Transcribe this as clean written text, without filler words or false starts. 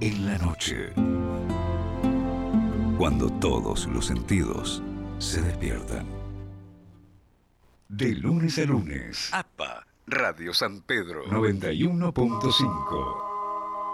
en la noche. Cuando todos los sentidos se despiertan. De lunes a lunes. APA, Radio San Pedro 91.5.